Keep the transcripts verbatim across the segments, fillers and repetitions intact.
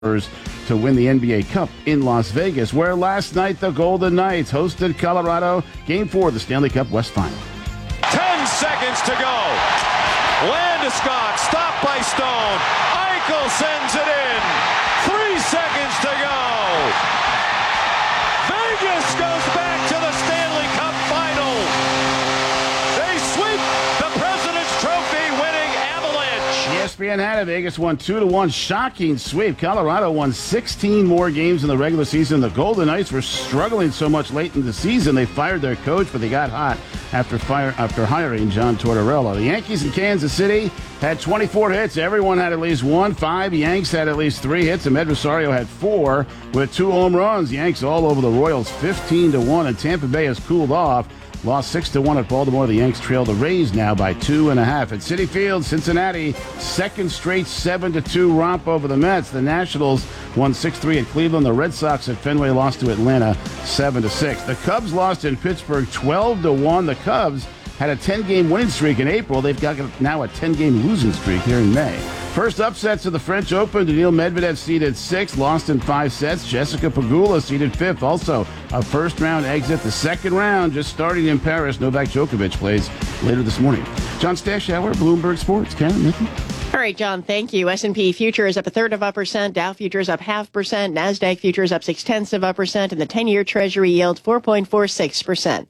to win the N B A Cup in Las Vegas, where last night the Golden Knights hosted Colorado. Game four of the Stanley Cup West Final. Ten seconds to go. Landeskog stopped by Stone. Eichel sends it in. Three seconds to go. Vegas goes back to the Stanley Cup Final. They sweep the President's Trophy winning Avalanche. E S P N had it. Vegas won two to one. Shocking sweep. Colorado won sixteen more games in the regular season. The Golden Knights were struggling so much late in the season, they fired their coach, but they got hot after fire after hiring John Tortorella. The Yankees in Kansas City had twenty-four hits. Everyone had at least one. Five Yanks had at least three hits. Amed Rosario had four with two home runs. Yanks all over the Royals, fifteen to one, and Tampa Bay has cooled off. Lost six to one at Baltimore. The Yanks trail the Rays now by two and a half. At Citi Field, Cincinnati, second straight seven to two romp over the Mets. The Nationals won six three at Cleveland. The Red Sox at Fenway lost to Atlanta seven to six. The Cubs lost in Pittsburgh twelve to one. The Cubs had a ten-game winning streak in April. They've got now a ten-game losing streak here in May. First upsets of the French Open. Daniil Medvedev seeded sixth, lost in five sets. Jessica Pegula seeded fifth. Also, a first-round exit. The second round just starting in Paris. Novak Djokovic plays later this morning. John Stashauer, Bloomberg Sports. Karen, Nikki. All right, John, thank you. S and P futures up a third of a percent. Dow futures up half percent. NASDAQ futures up six-tenths of a percent. And the ten-year Treasury yield four point four six percent.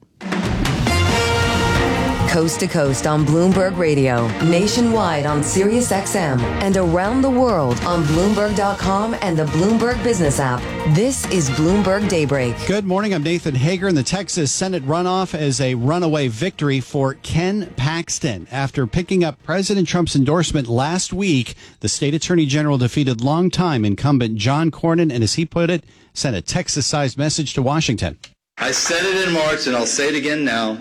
Coast to coast on Bloomberg Radio, nationwide on Sirius X M, and around the world on Bloomberg dot com and the Bloomberg Business app. This is Bloomberg Daybreak. Good morning. I'm Nathan Hager. And the Texas Senate runoff as a runaway victory for Ken Paxton. After picking up President Trump's endorsement last week, the state attorney general defeated longtime incumbent John Cornyn and, as he put it, sent a Texas-sized message to Washington. I said it in March, and I'll say it again now.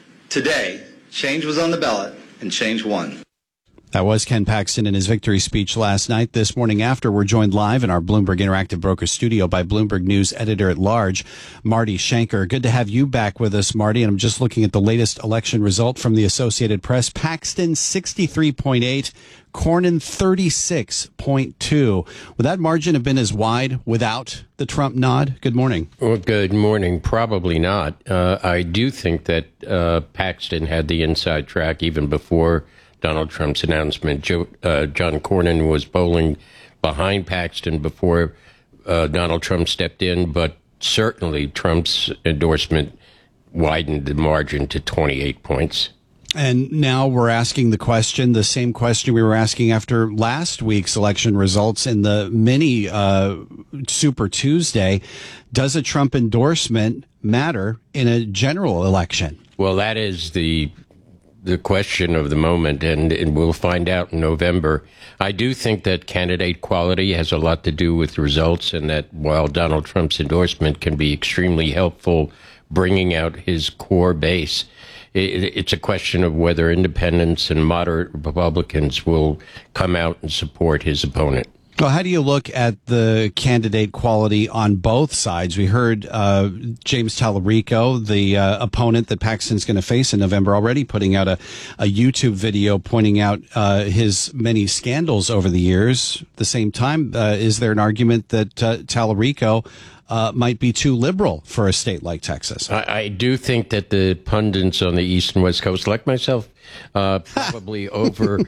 Today, change was on the ballot, and change won. That was Ken Paxton in his victory speech last night. This morning after, we're joined live in our Bloomberg Interactive Broker studio by Bloomberg News editor-at-large, Marty Schenker. Good to have you back with us, Marty. And I'm just looking at the latest election result from the Associated Press. Paxton, sixty-three point eight. Cornyn, thirty-six point two. Would that margin have been as wide without the Trump nod? Good morning. Well, good morning. Probably not. Uh, I do think that uh, Paxton had the inside track even before Donald Trump's announcement. Joe, uh, John Cornyn was polling behind Paxton before uh, Donald Trump stepped in, but certainly Trump's endorsement widened the margin to twenty-eight points. And now we're asking the question, the same question we were asking after last week's election results in the mini uh, Super Tuesday. Does a Trump endorsement matter in a general election? Well, that is the the question of the moment, and, and we'll find out in November. I do think that candidate quality has a lot to do with results, and that while Donald Trump's endorsement can be extremely helpful bringing out his core base, it's a question of whether independents and moderate Republicans will come out and support his opponent. Well, how do you look at the candidate quality on both sides? We heard uh, James Tallarico, the uh, opponent that Paxton's going to face in November, already putting out a, a YouTube video pointing out uh, his many scandals over the years. At the same time, uh, is there an argument that uh, Tallarico Uh, might be too liberal for a state like Texas? I, I do think that the pundits on the East and West Coast, like myself, uh, probably over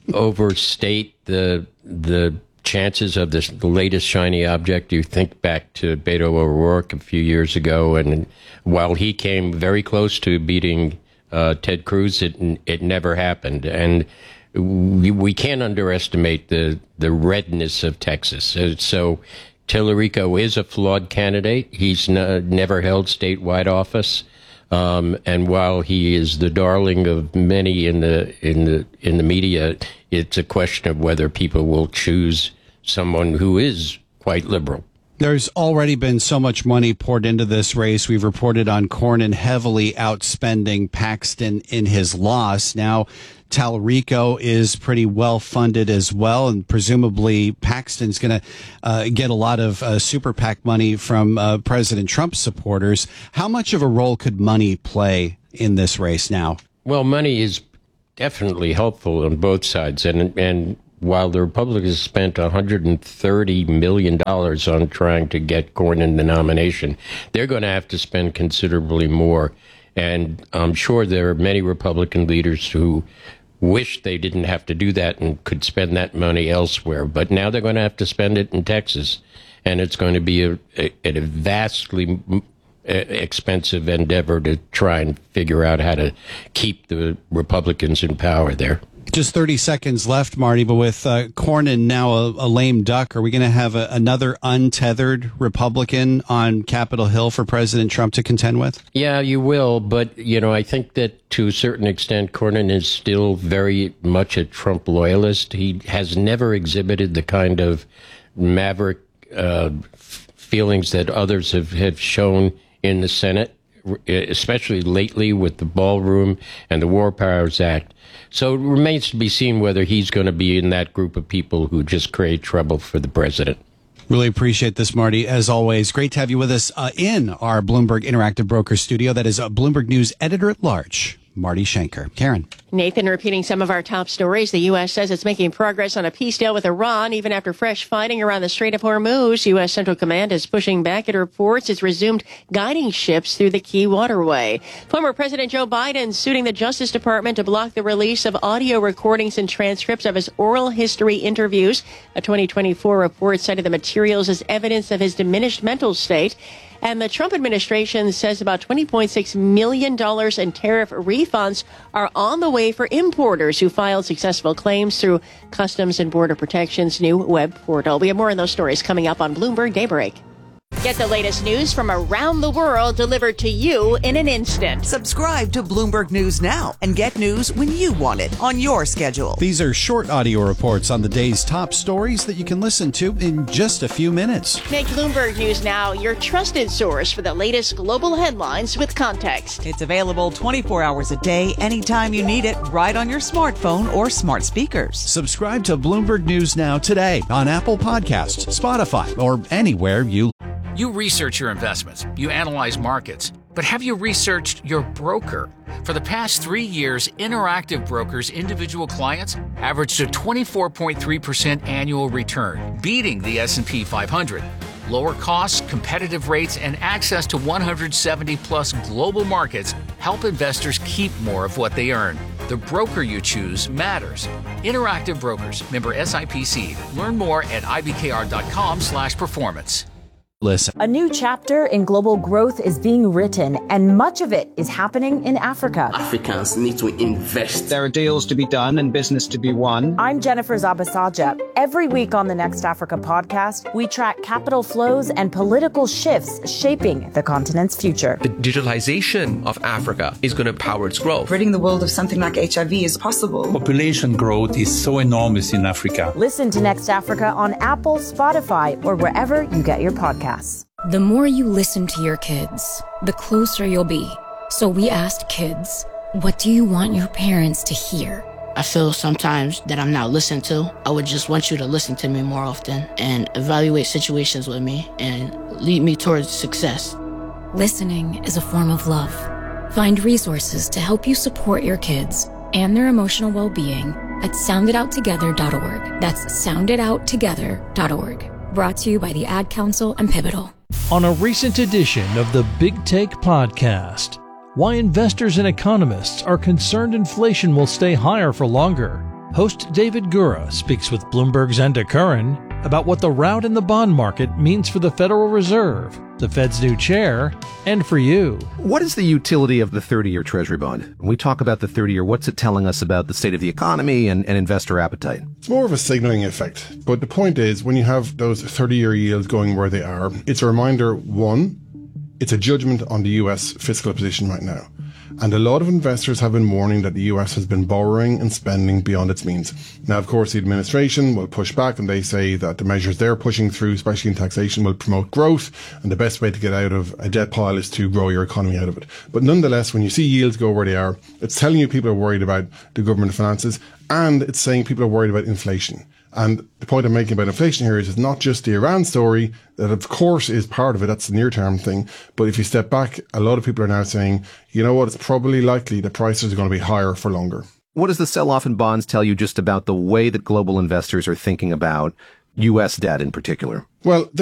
overstate the the chances of this the latest shiny object. You think back to Beto O'Rourke a few years ago, and while he came very close to beating uh, Ted Cruz, it it never happened. And we, we can't underestimate the the redness of Texas. So. so Tallarico is a flawed candidate. He's n- never held statewide office, um, and while he is the darling of many in the in the in the media, it's a question of whether people will choose someone who is quite liberal. There's already been so much money poured into this race. We've reported on Cornyn heavily outspending Paxton in his loss. Now, Tallarico is pretty well funded as well, and presumably Paxton's going to uh, get a lot of uh, super PAC money from uh, President Trump's supporters. How much of a role could money play in this race now? Well, money is definitely helpful on both sides, and and while the Republicans spent one hundred thirty million dollars on trying to get Cornyn the nomination, they're going to have to spend considerably more. And I'm sure there are many Republican leaders who wish they didn't have to do that and could spend that money elsewhere. But now they're going to have to spend it in Texas, and it's going to be a, a, a vastly expensive endeavor to try and figure out how to keep the Republicans in power there. Just thirty seconds left, Marty, but with uh, Cornyn now a, a lame duck, are we going to have a, another untethered Republican on Capitol Hill for President Trump to contend with? Yeah, you will. But, you know, I think that to a certain extent, Cornyn is still very much a Trump loyalist. He has never exhibited the kind of maverick uh, feelings that others have, have shown in the Senate, especially lately with the ballroom and the War Powers Act. So it remains to be seen whether he's going to be in that group of people who just create trouble for the president. Really appreciate this, Marty. As always, great to have you with us uh, in our Bloomberg Interactive Broker studio. That is uh, Bloomberg News Editor-at-Large, Marty Schenker. Karen. Nathan, repeating some of our top stories, the U S says it's making progress on a peace deal with Iran, even after fresh fighting around the Strait of Hormuz. U S Central Command is pushing back at reports it's resumed guiding ships through the key waterway. Former President Joe Biden suing the Justice Department to block the release of audio recordings and transcripts of his oral history interviews. A twenty twenty-four report cited the materials as evidence of his diminished mental state. And the Trump administration says about twenty point six million dollars in tariff refunds are on the way for importers who filed successful claims through Customs and Border Protection's new web portal. We have more on those stories coming up on Bloomberg Daybreak. Get the latest news from around the world delivered to you in an instant. Subscribe to Bloomberg News now and get news when you want it on your schedule. These are short audio reports on the day's top stories that you can listen to in just a few minutes. Make Bloomberg News Now your trusted source for the latest global headlines with context. It's available twenty-four hours a day, anytime you need it, right on your smartphone or smart speakers. Subscribe to Bloomberg News Now today on Apple Podcasts, Spotify, or anywhere you You research your investments, you analyze markets, but have you researched your broker? For the past three years, Interactive Brokers' individual clients averaged a twenty-four point three percent annual return, beating the S and P five hundred. Lower costs, competitive rates, and access to one hundred seventy plus global markets help investors keep more of what they earn. The broker you choose matters. Interactive Brokers, member S I P C. Learn more at I B K R dot com slash performance. listen. A new chapter in global growth is being written, and much of it is happening in Africa. Africans need to invest. There are deals to be done and business to be won. I'm Jennifer Zabasaja. Every week on the Next Africa podcast, we track capital flows and political shifts shaping the continent's future. The digitalization of Africa is going to power its growth. Ridding the world of something like H I V is possible. Population growth is so enormous in Africa. Listen to Next Africa on Apple, Spotify, or wherever you get your podcasts. The more you listen to your kids, the closer you'll be. So we asked kids, what do you want your parents to hear? I feel sometimes that I'm not listened to. I would just want you to listen to me more often and evaluate situations with me and lead me towards success. Listening is a form of love. Find resources to help you support your kids and their emotional well-being at sound it out together dot org. That's sound it out together dot org. Brought to you by the Ad Council and Pivotal. On a recent edition of the Big Take podcast, why investors and economists are concerned inflation will stay higher for longer. Host David Gura speaks with Bloomberg's Enda Curran about what the rout in the bond market means for the Federal Reserve, the Fed's new chair, and for you. What is the utility of the thirty-year Treasury bond? When we talk about the thirty-year, what's it telling us about the state of the economy and, and investor appetite? It's more of a signaling effect. But the point is, when you have those thirty-year yields going where they are, it's a reminder, one, it's a judgment on the U S fiscal position right now. And a lot of investors have been warning that the U S has been borrowing and spending beyond its means. Now, of course, the administration will push back and they say that the measures they're pushing through, especially in taxation, will promote growth. And the best way to get out of a debt pile is to grow your economy out of it. But nonetheless, when you see yields go where they are, it's telling you people are worried about the government finances, and it's saying people are worried about inflation. And the point I'm making about inflation here is it's not just the Iran story, that of course is part of it, that's the near-term thing. But if you step back, a lot of people are now saying, you know what, it's probably likely that prices are going to be higher for longer. what does the sell-off in bonds tell you just about the way that global investors are thinking about U S debt in particular? Well,